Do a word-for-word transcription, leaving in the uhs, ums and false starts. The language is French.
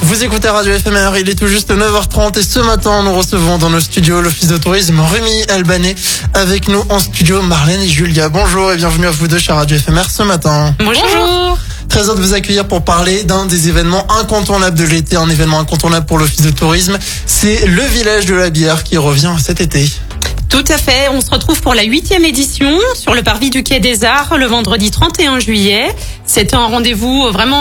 Vous écoutez Radio F M R, il est tout juste neuf heures trente et ce matin nous recevons dans nos studios l'Office de tourisme Rémi Albanais. Avec nous en studio Marlène et Julia. Bonjour et bienvenue à vous deux chez Radio F M R ce matin. Bonjour. Très heureux de vous accueillir pour parler d'un des événements incontournables de l'été, un événement incontournable pour l'Office de tourisme. C'est le village de la bière qui revient cet été. Tout à fait, on se retrouve pour la huitième édition sur le parvis du Quai des Arts le vendredi trente et un juillet. C'est un rendez-vous vraiment